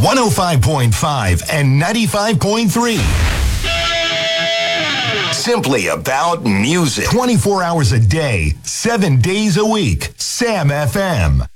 105.5 and 95.3. Simply about music. 24 hours a day, 7 days a week. Sam FM.